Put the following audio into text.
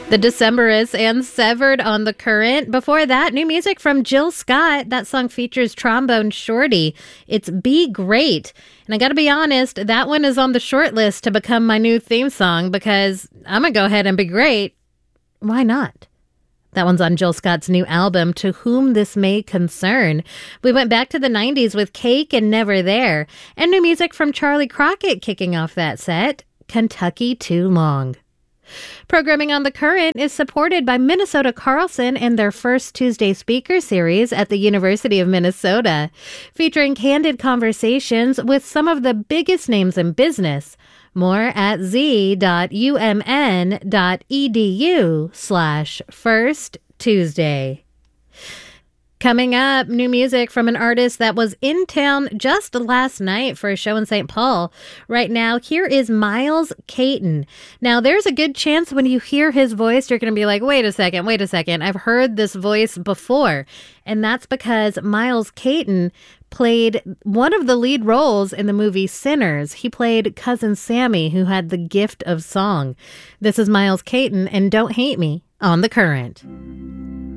The Decemberists and Severed on the Current. Before that, new music from Jill Scott. That song features Trombone Shorty. It's Be Great. And I gotta be honest, that one is on the short list to become my new theme song because I'm gonna go ahead and be great. Why not? That one's on Jill Scott's new album, To Whom This May Concern. We went back to the 90s with Cake and Never There. And new music from Charlie Crockett kicking off that set, Kentucky Too Long. Programming on the Current is supported by Minnesota Carlson and their first Tuesday speaker series at the University of Minnesota, featuring candid conversations with some of the biggest names in business. More at z.umn.edu/First Tuesday. Coming up, new music from an artist that was in town just last night for a show in St. Paul. Right now, here is Miles Caton. Now, there's a good chance when you hear his voice, you're going to be like, wait a second. I've heard this voice before. And that's because Miles Caton played one of the lead roles in the movie Sinners. He played Cousin Sammy, who had the gift of song. This is Miles Caton and Don't Hate Me on The Current.